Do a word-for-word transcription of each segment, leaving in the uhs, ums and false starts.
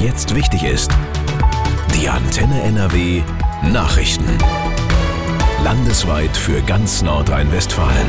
jetzt wichtig ist. Die Antenne N R W Nachrichten. Landesweit für ganz Nordrhein-Westfalen.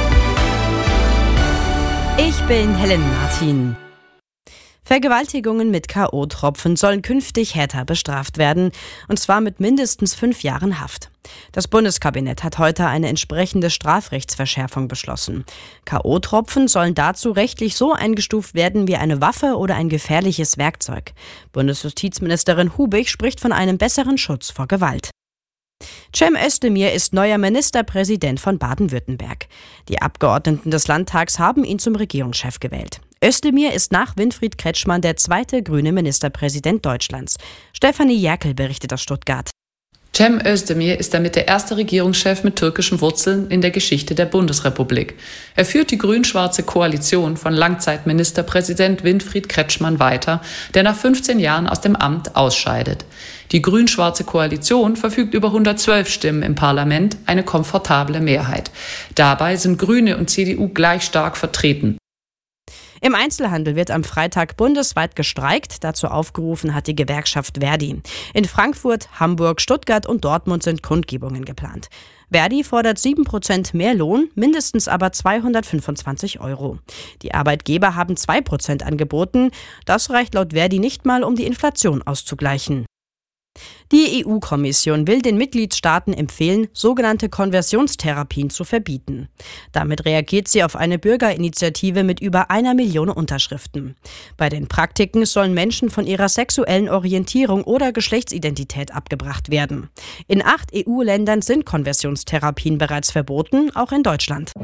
Ich bin Helen Martin. Vergewaltigungen mit K O-Tropfen sollen künftig härter bestraft werden, und zwar mit mindestens fünf Jahren Haft. Das Bundeskabinett hat heute eine entsprechende Strafrechtsverschärfung beschlossen. K O-Tropfen sollen dazu rechtlich so eingestuft werden wie eine Waffe oder ein gefährliches Werkzeug. Bundesjustizministerin Hubig spricht von einem besseren Schutz vor Gewalt. Cem Özdemir ist neuer Ministerpräsident von Baden-Württemberg. Die Abgeordneten des Landtags haben ihn zum Regierungschef gewählt. Özdemir ist nach Winfried Kretschmann der zweite grüne Ministerpräsident Deutschlands. Stefanie Jerkel berichtet aus Stuttgart. Cem Özdemir ist damit der erste Regierungschef mit türkischen Wurzeln in der Geschichte der Bundesrepublik. Er führt die grün-schwarze Koalition von Langzeitministerpräsident Winfried Kretschmann weiter, der nach fünfzehn Jahren aus dem Amt ausscheidet. Die grün-schwarze Koalition verfügt über hundertzwölf Stimmen im Parlament, eine komfortable Mehrheit. Dabei sind Grüne und C D U gleich stark vertreten. Im Einzelhandel wird am Freitag bundesweit gestreikt. Dazu aufgerufen hat die Gewerkschaft Verdi. In Frankfurt, Hamburg, Stuttgart und Dortmund sind Kundgebungen geplant. Verdi fordert sieben Prozent mehr Lohn, mindestens aber zweihundertfünfundzwanzig Euro. Die Arbeitgeber haben zwei Prozent angeboten. Das reicht laut Verdi nicht mal, um die Inflation auszugleichen. Die E U-Kommission will den Mitgliedstaaten empfehlen, sogenannte Konversionstherapien zu verbieten. Damit reagiert sie auf eine Bürgerinitiative mit über einer Million Unterschriften. Bei den Praktiken sollen Menschen von ihrer sexuellen Orientierung oder Geschlechtsidentität abgebracht werden. In acht E U-Ländern sind Konversionstherapien bereits verboten, auch in Deutschland.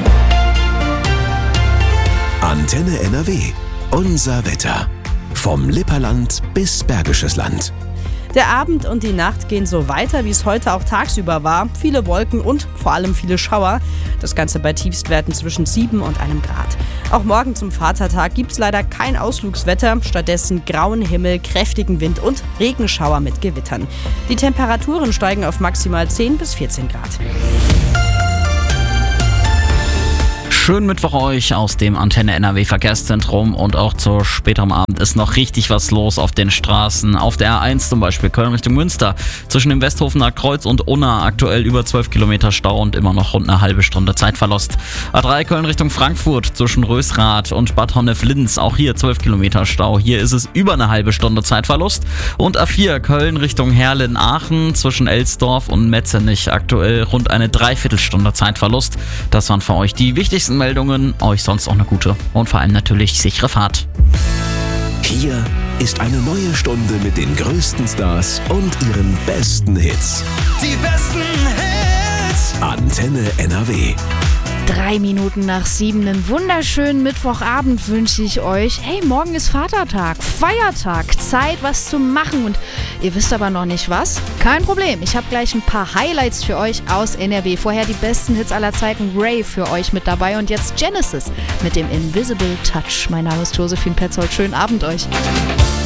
Antenne N R W. Unser Wetter. Vom Lipperland bis Bergisches Land. Der Abend und die Nacht gehen so weiter, wie es heute auch tagsüber war. Viele Wolken und vor allem viele Schauer. Das Ganze bei Tiefstwerten zwischen sieben und einem Grad. Auch morgen zum Vatertag gibt es leider kein Ausflugswetter. Stattdessen grauen Himmel, kräftigen Wind und Regenschauer mit Gewittern. Die Temperaturen steigen auf maximal zehn bis vierzehn Grad. Schönen Mittwoch euch aus dem Antenne N R W Verkehrszentrum, und auch zu späterem Abend ist noch richtig was los auf den Straßen. Auf der A eins zum Beispiel Köln Richtung Münster zwischen dem Westhofener Kreuz und Unna aktuell über zwölf Kilometer Stau und immer noch rund eine halbe Stunde Zeitverlust. A drei Köln Richtung Frankfurt zwischen Rösrath und Bad Honnef-Linz, auch hier zwölf Kilometer Stau. Hier ist es über eine halbe Stunde Zeitverlust. Und A vier Köln Richtung Herrlen-Aachen zwischen Elsdorf und Metzenich aktuell rund eine Dreiviertelstunde Zeitverlust. Das waren für euch die wichtigsten Meldungen. Euch sonst auch eine gute und vor allem natürlich sichere Fahrt. Hier ist eine neue Stunde mit den größten Stars und ihren besten Hits. Die besten Hits. Antenne N R W. Drei Minuten nach sieben, einen wunderschönen Mittwochabend wünsche ich euch. Hey, morgen ist Vatertag, Feiertag, Zeit, was zu machen. Und ihr wisst aber noch nicht was? Kein Problem, ich habe gleich ein paar Highlights für euch aus N R W. Vorher die besten Hits aller Zeiten, Ray für euch mit dabei. Und jetzt Genesis mit dem Invisible Touch. Mein Name ist Josephine Petzold, schönen Abend euch.